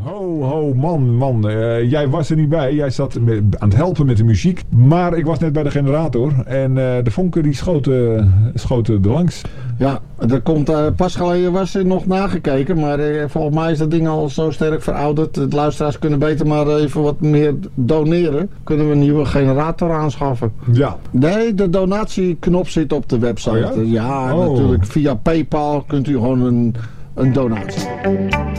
Ho, man. Jij was er niet bij. Jij zat aan het helpen met de muziek. Maar ik was net bij de generator. En de vonken die schoten er langs. Ja, er komt, pas geleden was er nog nagekeken. Maar volgens mij is dat ding al zo sterk verouderd. De luisteraars kunnen beter maar even wat meer doneren. Kunnen we een nieuwe generator aanschaffen. Ja. Nee, de donatieknop zit op de website. Oh ja? Ja, natuurlijk. Via PayPal kunt u gewoon een donatie.